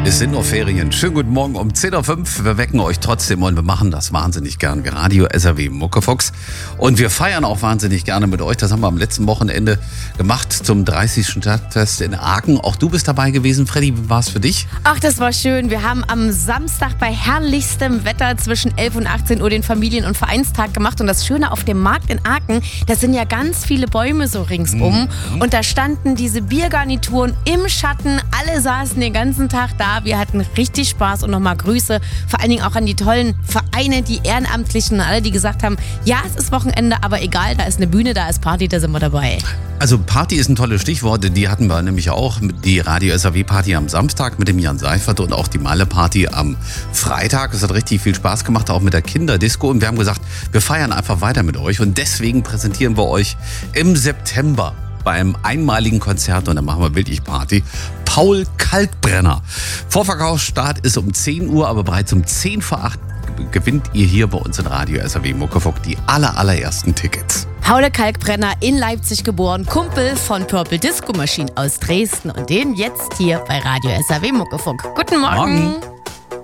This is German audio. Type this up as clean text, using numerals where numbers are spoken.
Es sind noch Ferien. Schönen guten Morgen um 10.05 Uhr. Wir wecken euch trotzdem und wir machen das wahnsinnig gern. Wir Radio SAW Muckefuchs. Und wir feiern auch wahnsinnig gerne mit euch. Das haben wir am letzten Wochenende gemacht zum 30. Stadtfest in Aachen. Auch du bist dabei gewesen. Freddy, wie war es für dich? Ach, das war schön. Wir haben am Samstag bei herrlichstem Wetter zwischen 11 und 18 Uhr den Familien- und Vereinstag gemacht. Und das Schöne auf dem Markt in Aachen, da sind ja ganz viele Bäume so ringsum. Und da standen diese Biergarnituren im Schatten. Alle saßen den ganzen Tag da. Wir hatten richtig Spaß und nochmal Grüße, vor allen Dingen auch an die tollen Vereine, die Ehrenamtlichen, alle, die gesagt haben, ja, es ist Wochenende, aber egal, da ist eine Bühne, da ist Party, da sind wir dabei. Also Party ist ein tolles Stichwort, die hatten wir nämlich auch, die Radio SAW Party am Samstag mit dem Jan Seifert und auch die Malle Party am Freitag. Es hat richtig viel Spaß gemacht, auch mit der Kinderdisco, und wir haben gesagt, wir feiern einfach weiter mit euch und deswegen präsentieren wir euch im September bei einem einmaligen Konzert, und dann machen wir wirklich Party, Paul Kalkbrenner. Vorverkaufsstart ist um 10 Uhr, aber bereits um 10 vor 8 gewinnt ihr hier bei uns in Radio SAW Muckefuck die allerersten Tickets. Paul Kalkbrenner, in Leipzig geboren, Kumpel von Purple Disco Machine aus Dresden und den jetzt hier bei Radio SAW Muckefuck. Guten Morgen.